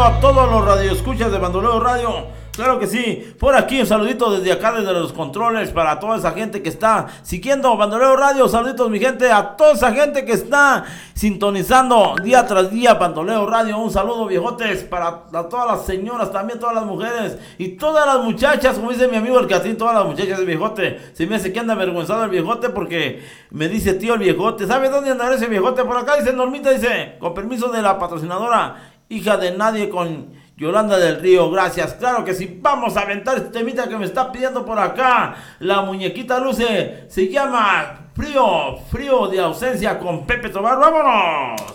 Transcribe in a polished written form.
A todos los radioescuchas de Bandolero Radio, claro que sí, por aquí un saludito desde acá, desde los controles, para toda esa gente que está siguiendo Bandolero Radio. Saluditos mi gente, a toda esa gente que está sintonizando día tras día Bandolero Radio. Un saludo viejotes para todas las señoras, también todas las mujeres y todas las muchachas, como dice mi amigo el Catrín, todas las muchachas del viejote. Se me hace que anda avergonzado el viejote porque me dice tío el viejote. ¿Sabe dónde andará ese viejote? Por acá dice Normita, dice, con permiso de la patrocinadora Hija de Nadie con Yolanda del Río, gracias. Claro que sí, vamos a aventar este temita que me está pidiendo por acá la muñequita Luce. Se llama Frío de ausencia con Pepe Tobar. ¡Vámonos!